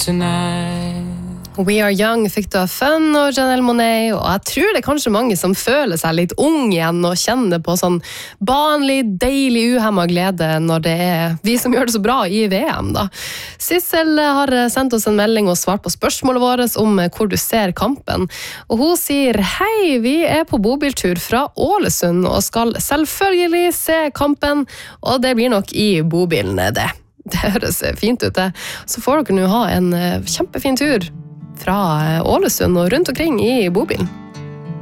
tonight. We Are Young fikk du av Fun og Janelle Monáe, og jeg tror det er kanskje mange som føler seg litt ung igjen og kjenner på sånn vanlig, deilig, uhemmet glede når det er vi som gjør det så bra i VM da. Sissel har sendt oss en melding og svart på spørsmålet vårt om hvor du ser kampen, og hun sier hei, vi er på bobiltur fra Ålesund og skal selvfølgelig se kampen, og det blir nok i bobilen det. Det høres fint ut det. Så får dere nå ha en kjempefin tur fra Ålesund og rundt omkring i bobilen.